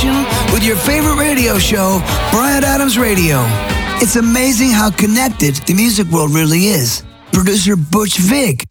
station with your favorite radio show, Bryan Adams Radio. It's amazing how connected the music world really is. Producer Butch Vig